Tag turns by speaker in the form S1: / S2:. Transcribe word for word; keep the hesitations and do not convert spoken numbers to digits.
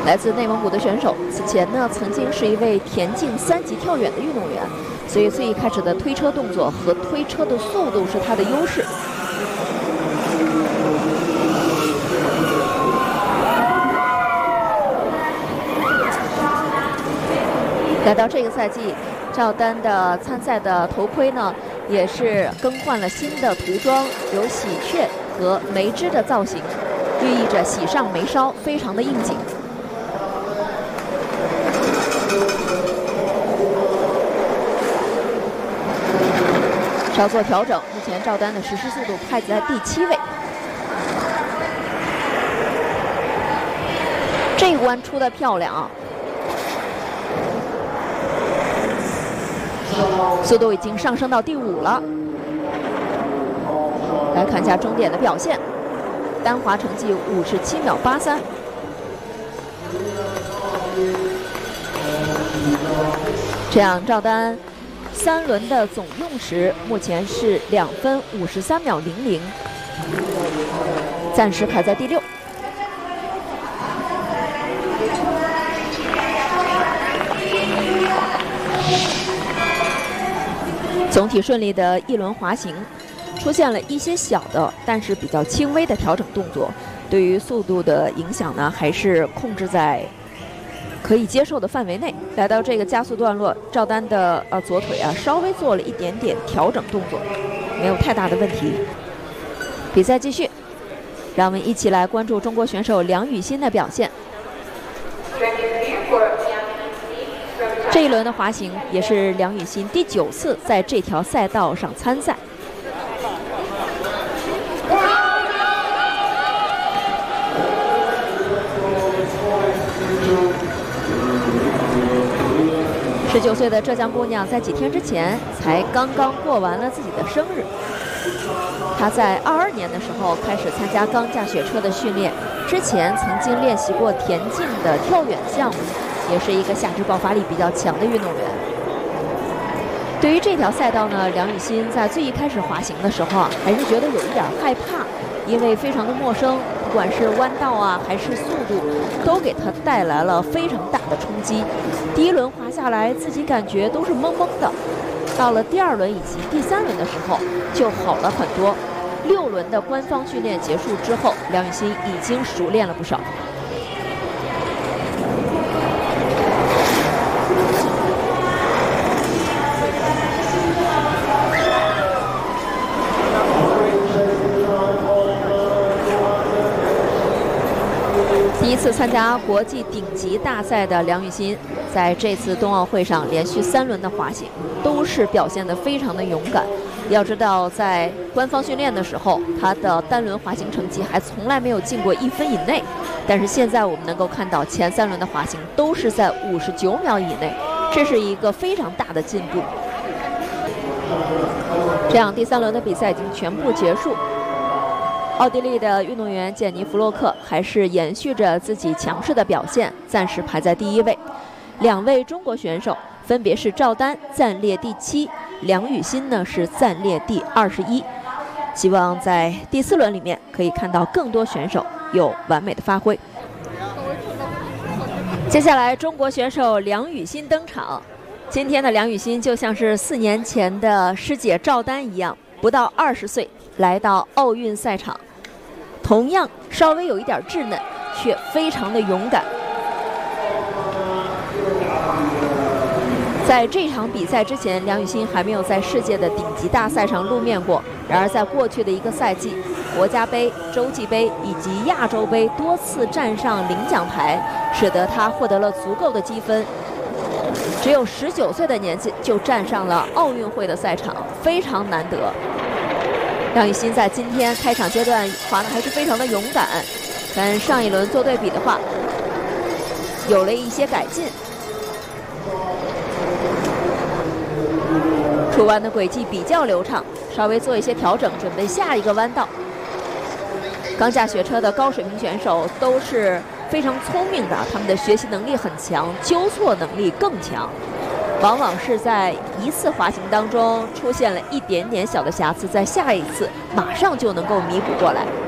S1: 来自内蒙古的选手，此前呢曾经是一位田径三级跳远的运动员，所以最一开始的推车动作和推车的速度是他的优势。来到这个赛季，赵丹的参赛的头盔呢，也是更换了新的涂装，有喜鹊和梅枝的造型，寓意着喜上眉梢，非常的应景。稍作调整，目前赵丹的实时速度排在第七位。这一弯出的漂亮啊！速度已经上升到第五了。来看一下终点的表现，单滑成绩五十七秒八三。这样，赵丹三轮的总用时目前是两分五十三秒零零，暂时排在第六。总体顺利的一轮滑行，出现了一些小的但是比较轻微的调整动作，对于速度的影响呢还是控制在可以接受的范围内。来到这个加速段落，赵丹的呃左腿啊稍微做了一点点调整动作，没有太大的问题。比赛继续，让我们一起来关注中国选手梁雨欣的表现。这一轮的滑行也是梁雨欣第九次在这条赛道上参赛。十九岁的浙江姑娘在几天之前才刚刚过完了自己的生日。她在二二年的时候开始参加钢架雪车的训练，之前曾经练习过田径的跳远项目。也是一个下肢爆发力比较强的运动员。对于这条赛道呢，梁雨欣在最一开始滑行的时候啊，还是觉得有一点害怕，因为非常的陌生，不管是弯道啊还是速度，都给他带来了非常大的冲击。第一轮滑下来，自己感觉都是懵懵的，到了第二轮以及第三轮的时候就好了很多。六轮的官方训练结束之后，梁雨欣已经熟练了不少。第一次参加国际顶级大赛的梁雨欣，在这次冬奥会上连续三轮的滑行都是表现得非常的勇敢。要知道，在官方训练的时候，她的单轮滑行成绩还从来没有进过一分以内。但是现在我们能够看到，前三轮的滑行都是在五十九秒以内，这是一个非常大的进步。这样，第三轮的比赛已经全部结束。奥地利的运动员简尼·弗洛克还是延续着自己强势的表现，暂时排在第一位。两位中国选手分别是赵丹暂列第七，梁雨欣呢是暂列第二十一。希望在第四轮里面可以看到更多选手有完美的发挥。接下来，中国选手梁雨欣登场。今天的梁雨欣就像是四年前的师姐赵丹一样，不到二十岁来到奥运赛场，同样稍微有一点稚嫩，却非常的勇敢。在这场比赛之前，梁雨欣还没有在世界的顶级大赛上露面过。然而，在过去的一个赛季，国家杯、洲际杯以及亚洲杯多次站上领奖台，使得他获得了足够的积分。只有十九岁的年纪就站上了奥运会的赛场，非常难得。梁雨欣在今天开场阶段滑的还是非常的勇敢，跟上一轮做对比的话，有了一些改进。出弯的轨迹比较流畅，稍微做一些调整，准备下一个弯道。钢架雪车的高水平选手都是非常聪明的，他们的学习能力很强，纠错能力更强。往往是在一次滑行当中出现了一点点小的瑕疵，在下一次马上就能够弥补过来。